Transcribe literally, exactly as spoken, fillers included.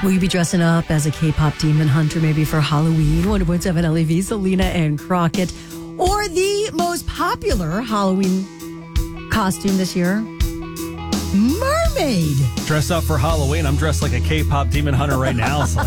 Will you be dressing up as a K-pop demon hunter maybe for Halloween? one point seven L E V, Selena and Crockett. Or the most popular Halloween costume this year, mermaid. Dress up for Halloween. I'm dressed like a K-pop demon hunter right now. So